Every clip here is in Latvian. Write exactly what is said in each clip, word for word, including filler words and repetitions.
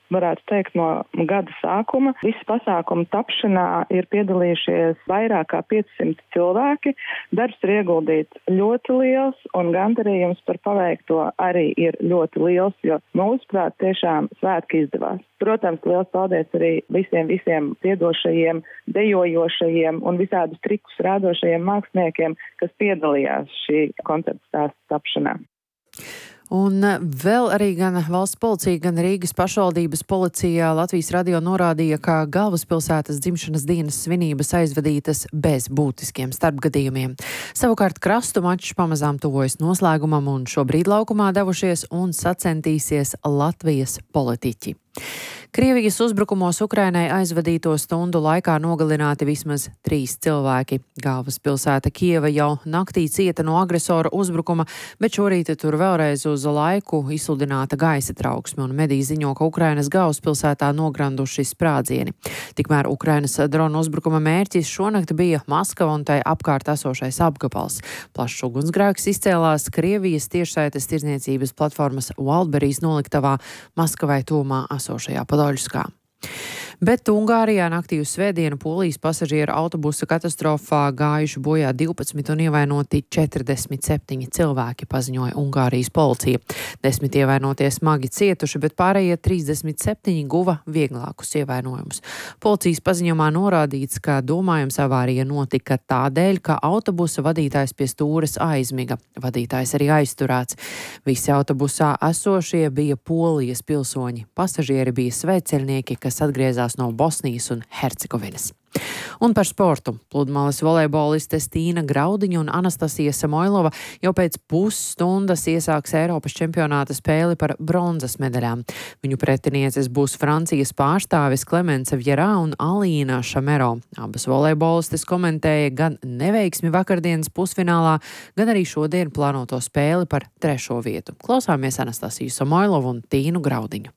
varētu teikt, no gada sākuma. Visi pasākumu tapšanā ir piedalījušies vairāk kā piecsimt cilvēki. Darbs ir ieguldīts ļoti liels un gandarījums par paveikto arī ir ļoti liels, jo mūsuprāt tiešām svētki izdevās. Protams, liels paldies arī visiem, visiem piedošajiem, dejojošajiem un visādus trikus rādošajiem māksliniekiem, kas piedalījās šī koncerta stāsta tapšanā. Un vēl arī gan valsts policija, gan Rīgas pašvaldības policija Latvijas radio norādīja, ka galvaspilsētas dzimšanas dienas svinības aizvadītas bez būtiskiem starpgadījumiem. Savukārt krastu mačs pamazām tuvojas noslēgumam un šobrīd laukumā devušies un sacentīsies Latvijas politiķi. Krievijas uzbrukumos Ukrainai aizvadīto stundu laikā nogalināti vismaz trīs cilvēki. Galvaspilsēta Kieva jau naktī cieta no agresora uzbrukuma, bet šorīt tur vēlreiz uz laiku izsludināta gaisa trauksme un mediji ziņo, ka Ukrainas galvaspilsētā nogranduši sprādzieni. Tikmēr Ukrainas drona uzbrukuma mērķis šonakt bija Maskava un tai apkārt esošais apgabals. Plašs ugunsgrēks izcēlās Krievijas tiešsaites tirdzniecības platformas Wildberries noliktavā Maskavai tuvumā esošajā Podoļskā. Bet Ungārijā naktī uz svētdienu Polijas pasažieru autobusa katastrofā gājuši bojā divpadsmit un ievainoti četrdesmit septiņi cilvēki, paziņoja Ungārijas policija. Desmit ievainotie smagi cietuši, bet pārējie trīsdesmit septiņi guva vieglākus ievainojumus. Policijas paziņojumā norādīts, ka domājams avārija notika tādēļ, ka autobusa vadītājs pie stūres aizmiga. Vadītājs arī aizturēts. Visi autobusā esošie bija Polijas pilsoņi. Pasažieri bija svētceļnieki, kas atgriezās no Bosnijas un Hercegovinas. Un par sportu. Pludmales volejbolistes Tīna Graudiņa un Anastasija Samoilova jau pēc pusstundas iesāks Eiropas čempionāta spēli par bronzas medaļām. Viņu pretinieces būs Francijas pārstāvis Klemence Vjerā un Alīna Šamero. Abas volejbolistes komentēja gan neveiksmi vakardienas pusfinālā, gan arī šodien plānoto spēli par trešo vietu. Klausāmies Anastasiju Samoilovu un Tīnu Graudiņu.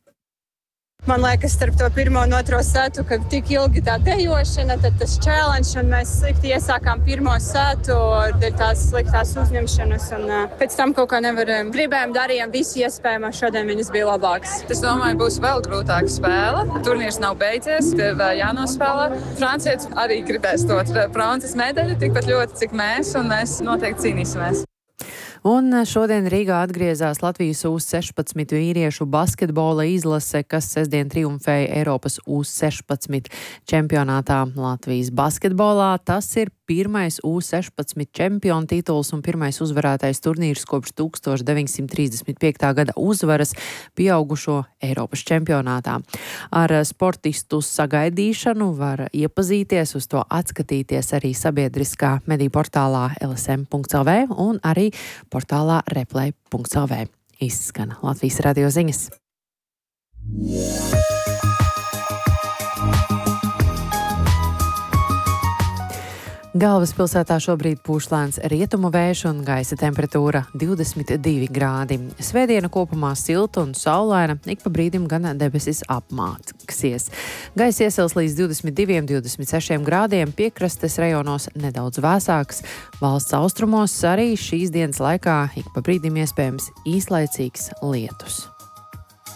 Man liekas, starp to pirmo un otro sētu, ka tik ilgi tā dejošana, tad tas challenge, un mēs slikti iesākām pirmo sētu, dēļ tās sliktās uzņemšanas, un uh, pēc tam kaut kā nevarējām. Gribējām, darījām visu iespējamo, šodien viņas bija labākas. Es domāju, būs vēl grūtāka spēle. Turnīrs nav beidzies, tev jānospēlē. Francietis arī gribēs to bronzas medaļu tikpat ļoti, cik mēs, un mēs noteikti cīnīsimies. Un šodien Rīgā atgriezās Latvijas U sešpadsmit vīriešu basketbola izlase, kas sestdien triumfēja Eiropas U sešpadsmit čempionātā Latvijas basketbolā. Tas ir pirmais U sešpadsmit čempionu tituls un pirmais uzvarētais turnīrs kopš tūkstoš deviņsimt trīsdesmit piektā gada uzvaras pieaugušo Eiropas čempionātā. Ar sportistu sagaidīšanu var iepazīties, uz to atskatīties arī sabiedriskā mediju portālā L S M punkts L V un arī portālā replay punkts L V. Izskan Latvijas radio ziņas. Galvaspilsētā šobrīd pūš lēns rietumu vējš un gaisa temperatūra divdesmit divi grādi. Svētdiena kopumā silta un saulaina, ik pa brīdim gan debesis apmāksies. Gaisa iesils līdz divdesmit diviem līdz divdesmit sešiem grādiem, piekrastes rajonos nedaudz vēsāks. Valsts austrumos arī šīs dienas laikā ik pa brīdim iespējams īslaicīgs lietus.